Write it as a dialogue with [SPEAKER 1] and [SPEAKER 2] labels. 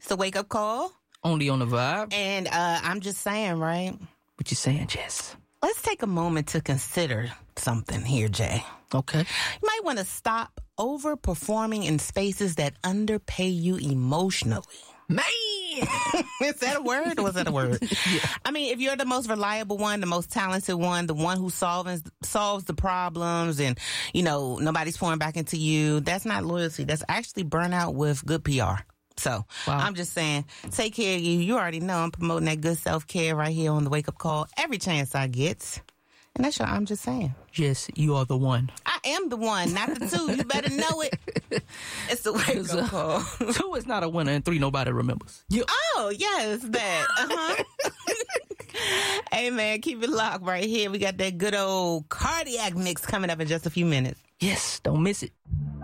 [SPEAKER 1] the Wake Up Call.
[SPEAKER 2] Only on the Vibe.
[SPEAKER 1] And I'm just saying, right?
[SPEAKER 2] What you saying, Jess?
[SPEAKER 1] Let's take a moment to consider something here, Jay.
[SPEAKER 2] Okay.
[SPEAKER 1] You might want to stop overperforming in spaces that underpay you emotionally.
[SPEAKER 2] Man!
[SPEAKER 1] Is that a word or was that a word? Yeah. I mean, if you're the most reliable one, the most talented one, the one who solves the problems and, nobody's pouring back into you, that's not loyalty. That's actually burnout with good PR. So I'm just saying, take care of you. You already know I'm promoting that good self-care right here on the Wake Up Call every chance I get. And that's what I'm just saying.
[SPEAKER 2] Jess, you are the one.
[SPEAKER 1] I am the one, not the two. You better know it. It's the Wake Up Call.
[SPEAKER 2] 2 is not a winner and 3 nobody remembers.
[SPEAKER 1] Yeah. Oh, yes, that. Uh-huh. Hey, man, keep it locked right here. We got that good old cardiac mix coming up in just a few minutes.
[SPEAKER 2] Yes, don't miss it.